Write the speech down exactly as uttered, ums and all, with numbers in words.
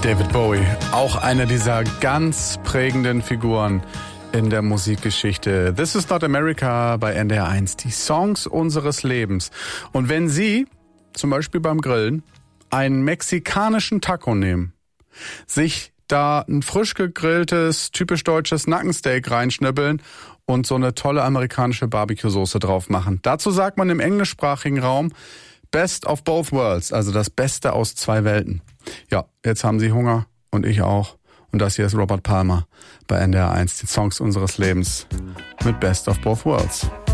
David Bowie, auch eine dieser ganz prägenden Figuren in der Musikgeschichte. This is not America bei N D R eins, die Songs unseres Lebens. Und wenn Sie, zum Beispiel beim Grillen, einen mexikanischen Taco nehmen, sich da ein frisch gegrilltes, typisch deutsches Nackensteak reinschnibbeln und so eine tolle amerikanische Barbecue-Soße drauf machen. Dazu sagt man im englischsprachigen Raum Best of both worlds, also das Beste aus zwei Welten. Ja, jetzt haben Sie Hunger und ich auch. Und das hier ist Robert Palmer bei N D R eins, die Songs unseres Lebens mit Best of both worlds.